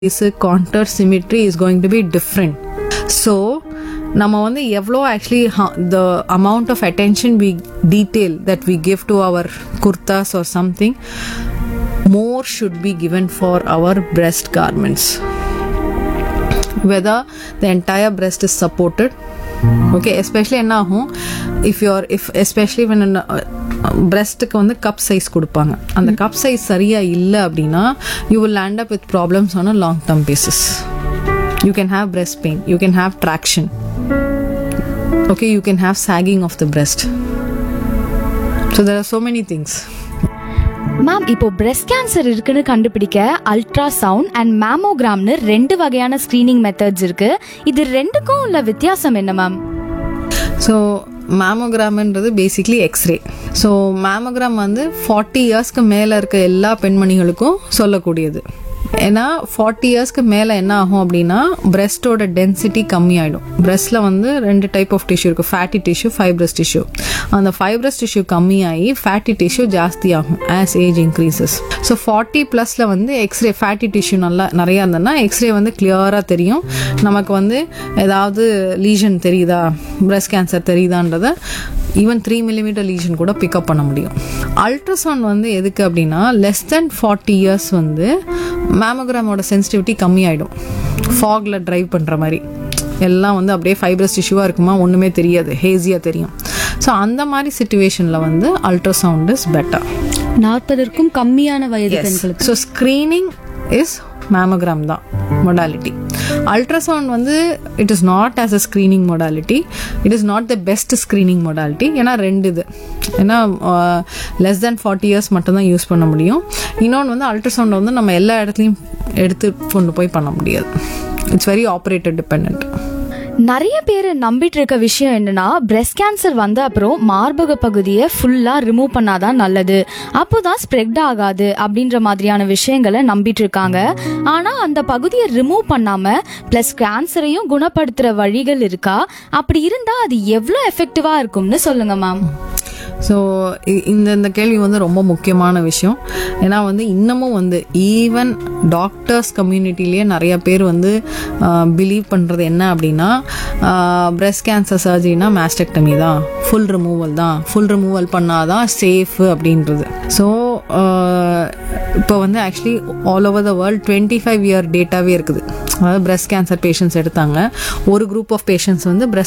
contour symmetry is going to be different. So நம்ம வந்து எவ்வளோ actually the amount of attention we detail that we give to our kurtas or something, more should be given for our breast garments, whether the entire breast is supported. Okay, especially என்ன ஆகும் if especially when breastக்கு வந்து cup size கொடுப்பாங்க, அந்த cup size சரியா இல்லை அப்படின்னா you will end up with problems on a long term basis. You can have breast pain, you can have traction, okay, you can have sagging of the breast. So there are so many things. Ma'am, இப்போ breast cancer இருக்குன்னு கண்டுபிடிக்க ultrasound and மேமோகிராம்னு 2 வகையான screening methods இருக்கு. இது ரெண்டுக்கும் உள்ள வித்தியாசம் என்ன ma'am? So மேமோகிராம்ன்றது basically x ray. So mammogram வந்து 40 இயர்ஸ்க்கு மேலே இருக்க எல்லா பெண்மணிகளுக்கும் சொல்லக்கூடியது. ஏன்னா 40 இயர்ஸ்க்கு மேலே என்ன ஆகும் அப்படின்னா பிரெஸ்டோட டென்சிட்டி கம்மியாயிடும். பிரெஸ்ட்ல வந்து 2 டைப் ஆஃப் டிஷ்யூ இருக்கு, ஃபேட்டி டிஷ்யூ, ஃபைப்ரஸ் டிஷ்யூ. அந்த ஃபைப்ரஸ் டிஷ்யூ கம்மியாகி ஃபேட்டி டிஷ்யூ ஜாஸ்தி ஆகும் ஆஸ் ஏஜ் இன்க்ரீசஸ். ஸோ 40+ வந்து எக்ஸ்ரே ஃபேட்டி டிஷ்யூ நிறையா இருந்ததுன்னா எக்ஸ்ரே வந்து கிளியராக தெரியும். நமக்கு வந்து ஏதாவது லீஷன் தெரியுதா, breast cancer தெரியுதான்றத even 3 mm lesion கூட பிக்கப் பண்ண முடியும். அல்ட்ராசவுண்ட் வந்து எதுக்கு அப்படின்னா லெஸ் தென் 40 இயர்ஸ் வந்து மேமோகிராமோட சென்சிட்டிவிட்டி கம்மியாயிடும். ஃபாக்ல டிரைவ் பண்ணுற மாதிரி எல்லாம் வந்து அப்படியே ஃபைப்ரஸ் டிஷ்யூவாக இருக்குமா, ஒன்றுமே தெரியாது, ஹேஸியாக தெரியும். ஸோ அந்த மாதிரி சிச்சுவேஷனில் வந்து அல்ட்ராசவுண்ட் இஸ் பெட்டர். 40க்கும் கம்மியான வயது பெண்களுக்கு. ஸோ ஸ்க்ரீனிங் இஸ் மேமோகிராம் தான் மொடாலிட்டி. அல்ட்ராசவுண்ட் வந்து it is not as a screening modality, it is not the best screening modality. ஏன்னா 2 இது, ஏன்னா லெஸ் தென் 40 இயர்ஸ் மட்டும்தான் யூஸ் பண்ண முடியும். இன்னொன்று வந்து அல்ட்ராசவுண்ட் வந்து நம்ம எல்லா இடத்துலையும் எடுத்து கொண்டு போய் பண்ண முடியாது. It's very operator depend. நிறைய பேர் நம்பிட்டு இருக்க விஷயம் என்னன்னா, பிரெஸ்ட் கேன்சர் வந்த அப்புறம் மார்பக பகுதியை ஃபுல்லா ரிமூவ் பண்ணாதான் நல்லது, அப்போதான் ஸ்ப்ரெட் ஆகாது அப்படின்ற மாதிரியான விஷயங்களை நம்பிட்டு இருக்காங்க. ஆனா அந்த பகுதியை ரிமூவ் பண்ணாம பிளஸ் கேன்சரையும் குணப்படுத்துற வழிகள் இருக்கா? அப்படி இருந்தா அது எவ்வளவு எஃபெக்டிவா இருக்கும்னு சொல்லுங்க மேம். ஸோ இந்த கேள்வி வந்து ரொம்ப முக்கியமான விஷயம். ஏன்னா வந்து இன்னமும் வந்து ஈவன் டாக்டர்ஸ் கம்யூனிட்டிலேயே நிறைய பேர் வந்து பிலீவ் பண்ணுறது என்ன அப்படின்னா பிரெஸ்ட் கேன்சர் சர்ஜரினா மாஸ்டெக்டமி தான், ஃபுல் ரிமூவல் தான், ஃபுல் ரிமூவல் பண்ணாதான் சேஃபு அப்படின்றது. ஸோ இப்போ வந்து actually all over the world 25 year டேட்டாவே இருக்குது. அதாவது பிரெஸ்ட் கேன்சர் பேஷண்ட்ஸ் எடுத்தாங்க, ஒரு குரூப் ஆஃப் பேஷண்ட்ஸ் வந்து பிரெஸ்ட்